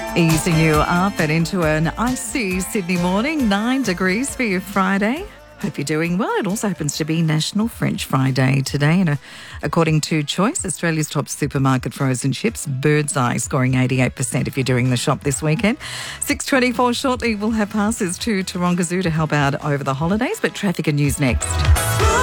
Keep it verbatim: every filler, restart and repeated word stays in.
Easing you up and into an icy Sydney morning, nine degrees for your Friday. Hope you're doing well. It also happens to be National French Fry Day today. And uh, according to Choice, Australia's top supermarket frozen chips, Birdseye scoring eighty-eight percent if you're doing the shop this weekend. six twenty-four shortly, we'll have passes to Taronga Zoo to help out over the holidays, but traffic and news next.